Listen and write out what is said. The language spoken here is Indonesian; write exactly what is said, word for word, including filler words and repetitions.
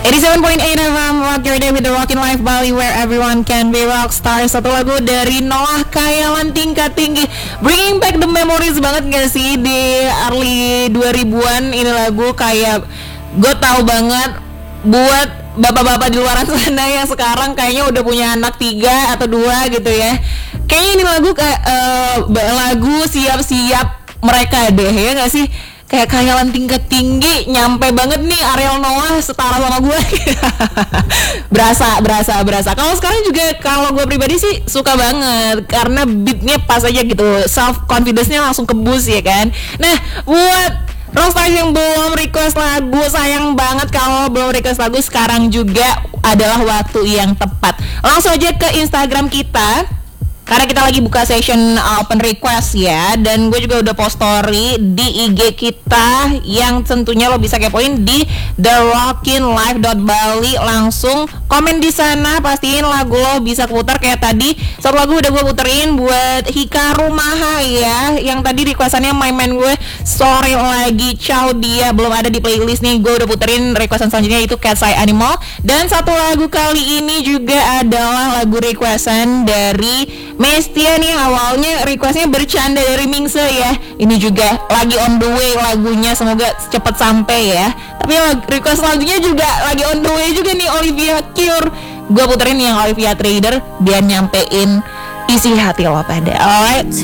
eighty-seven point eight F M, rock your day with the Rockin' Life Bali, where everyone can be rockstar. Satu lagu dari Noah Kayalan Tingkat Tinggi, bringing back the memories banget gak sih di early dua ribuan. Ini lagu kayak gue tahu banget buat bapak-bapak di luar sana yang sekarang kayaknya udah punya anak tiga atau dua gitu ya. Kayaknya ini lagu kayak uh, lagu siap-siap mereka deh, ya gak sih? Kayak Kayalan Tingkat Tinggi, nyampe banget nih Ariel Noah setara sama gue. berasa berasa berasa kalau sekarang juga, kalau gue pribadi sih suka banget karena beatnya pas aja gitu, self confidence-nya langsung kebus ya kan. Nah, buat Rockstars yang belum request lagu, sayang banget kalau belum request lagu, sekarang juga adalah waktu yang tepat. Langsung aja ke Instagram kita, karena kita lagi buka session uh, open request ya. Dan gue juga udah post story di I G kita, yang tentunya lo bisa kepoin di the rockin life dot bali. Langsung komen di sana, pastiin lagu lo bisa keputar. Kayak tadi satu lagu udah gue puterin buat Hikaru Maha ya, yang tadi requestannya My Man gue sore lagi, ciao dia, belum ada di playlist nih. Gue udah puterin requestan selanjutnya, itu Cat's Eye Animal. Dan satu lagu kali ini juga adalah lagu requestan dari Mestia nih, awalnya requestnya bercanda dari Mingse ya. Ini juga lagi on the way lagunya, semoga cepet sampai ya. Tapi request lagunya juga lagi on the way juga nih, Olivia Cure. Gue puterin yang Olivia Trader biar nyampein isi hati lo pada. Alright.